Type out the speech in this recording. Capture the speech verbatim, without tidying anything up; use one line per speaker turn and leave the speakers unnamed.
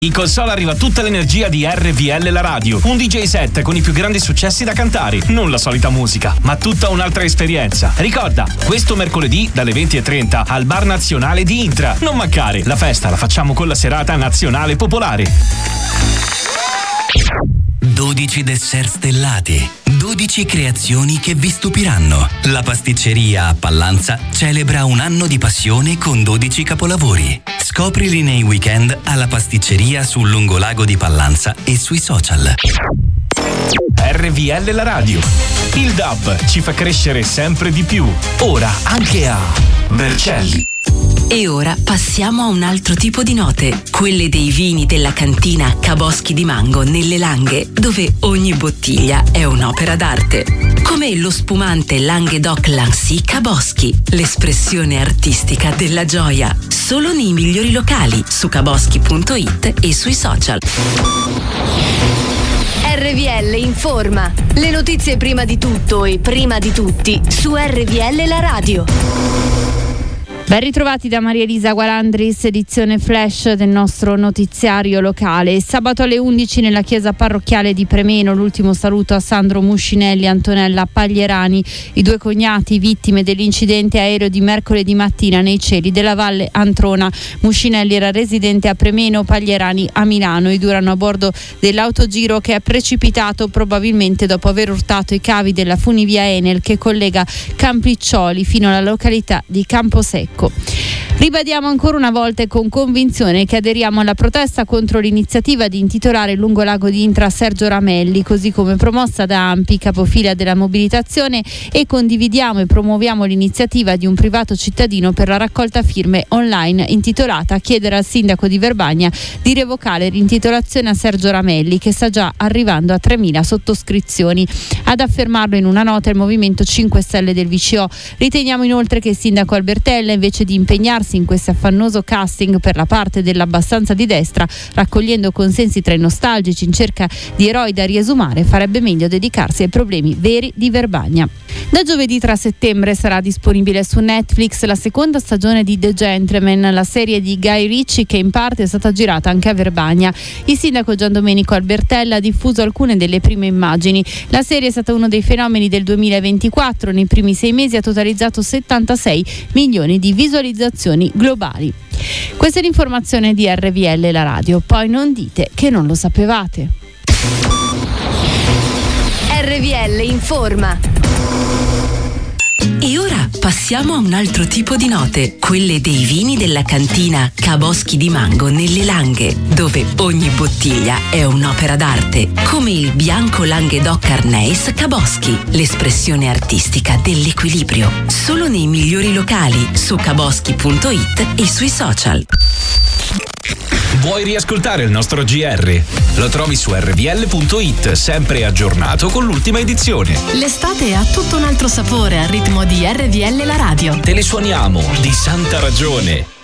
In console arriva tutta l'energia di R V L La Radio, un D J set con i più grandi successi da cantare, non la solita musica, ma tutta un'altra esperienza. Ricorda, questo mercoledì dalle venti e trenta al Bar Nazionale di Intra. Non mancare, la festa la facciamo con la serata nazionale popolare.
dodici dessert stellati, dodici creazioni che vi stupiranno. La pasticceria a Pallanza celebra un anno di passione con dodici capolavori. Scoprili nei weekend alla pasticceria sul lungolago di Pallanza e sui social.
R V L La Radio, il D A B ci fa crescere sempre di più. Ora anche a Vercelli.
E ora passiamo a un altro tipo di note, quelle dei vini della cantina Ca' Boschi di Mango nelle Langhe, dove ogni bottiglia è un'opera d'arte. Come lo spumante Languedoc Lancy Ca' Boschi, l'espressione artistica della gioia. Solo nei migliori locali, su caboschi punto it e sui social.
R V L informa. Le notizie prima di tutto e prima di tutti su R V L La Radio.
Ben ritrovati da Maria Elisa Gualandris, edizione flash del nostro notiziario locale. Sabato alle undici nella chiesa parrocchiale di Premeno, l'ultimo saluto a Sandro Muscinelli e Antonella Paglierani, i due cognati vittime dell'incidente aereo di mercoledì mattina nei cieli della Valle Antrona. Muscinelli era residente a Premeno, Paglierani a Milano. I due erano a bordo dell'autogiro che è precipitato probabilmente dopo aver urtato i cavi della funivia Enel che collega Campiccioli fino alla località di Camposecco. Ribadiamo ancora una volta e con convinzione che aderiamo alla protesta contro l'iniziativa di intitolare il lungolago di Intra a Sergio Ramelli, così come promossa da Ampi, capofila della mobilitazione, e condividiamo e promuoviamo l'iniziativa di un privato cittadino per la raccolta firme online intitolata Chiedere al sindaco di Verbania di revocare l'intitolazione a Sergio Ramelli, che sta già arrivando a tremila sottoscrizioni. Ad affermarlo in una nota il Movimento cinque Stelle del V C O. Riteniamo inoltre che il sindaco Albertella, invece di impegnarsi in questo affannoso casting per la parte dell'abbastanza di destra, raccogliendo consensi tra i nostalgici in cerca di eroi da riesumare, farebbe meglio dedicarsi ai problemi veri di Verbania. Da giovedì tre settembre sarà disponibile su Netflix la seconda stagione di The Gentleman, la serie di Guy Ritchie che in parte è stata girata anche a Verbania. Il sindaco Gian Domenico Albertella ha diffuso alcune delle prime immagini. La serie è stata uno dei fenomeni del duemilaventiquattro, nei primi sei mesi ha totalizzato settantasei milioni di visualizzazioni globali. Questa è l'informazione di R V L La Radio, poi non dite che non lo sapevate.
R V L informa.
E ora passiamo a un altro tipo di note, quelle dei vini della cantina Ca' Boschi di Mango nelle Langhe, dove ogni bottiglia è un'opera d'arte, come il bianco Languedoc Arneis Ca' Boschi, l'espressione artistica dell'equilibrio. Solo nei migliori locali, su caboschi punto it e sui social.
Vuoi riascoltare il nostro G R? Lo trovi su R V L punto it, sempre aggiornato con l'ultima edizione.
L'estate ha tutto un altro sapore al ritmo di R V L La Radio.
Te le suoniamo di santa ragione.